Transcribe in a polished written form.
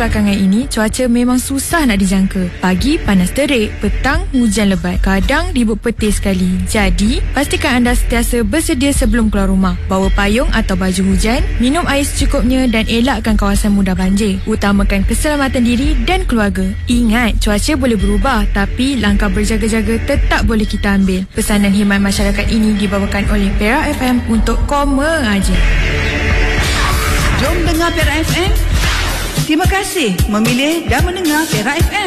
belakangan ini, cuaca memang susah nak dijangka. Pagi panas terik, petang hujan lebat, kadang ribut petir sekali. Jadi, pastikan anda sentiasa bersedia sebelum keluar rumah. Bawa payung atau baju hujan, minum air secukupnya dan elakkan kawasan mudah banjir. Utamakan keselamatan diri dan keluarga. Ingat, cuaca boleh berubah, tapi langkah berjaga-jaga tetap boleh kita ambil. Pesanan khidmat masyarakat ini dibawakan oleh Perak FM untuk koma aja. Jom dengar Perak FM. Terima kasih memilih dan mendengar Perak FM.